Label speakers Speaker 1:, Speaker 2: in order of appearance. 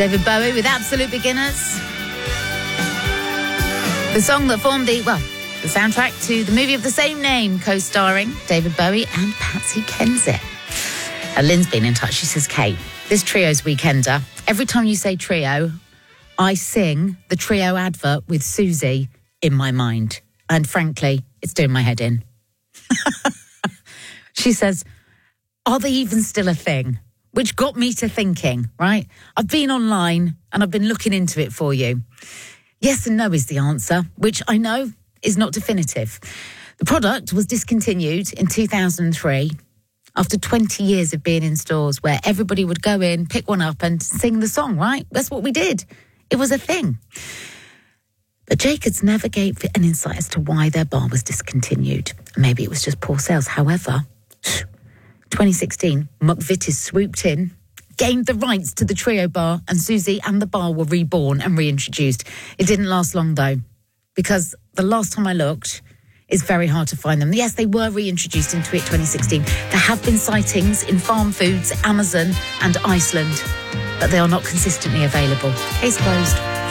Speaker 1: David Bowie with Absolute Beginners. The song that formed the soundtrack to the movie of the same name, co-starring David Bowie and Patsy Kensit. Lynn's been in touch. She says, Kate, this Trio's Weekender. Every time you say trio, I sing the Trio advert with Susie in my mind. And frankly, it's doing my head in. She says, are they even still a thing? Which got me to thinking, right? I've been online and I've been looking into it for you. Yes and no is the answer, which I know is not definitive. The product was discontinued in 2003 after 20 years of being in stores where everybody would go in, pick one up and sing the song, right? That's what we did. It was a thing. But Jacobs never gave an insight as to why their bar was discontinued. Maybe it was just poor sales. However, 2016, McVitie's swooped in, gained the rights to the Trio bar, and Susie and the bar were reborn and reintroduced. It didn't last long, though, because the last time I looked, it's very hard to find them. Yes, they were reintroduced into it 2016. There have been sightings in Farm Foods, Amazon and Iceland, but they are not consistently available. Case closed.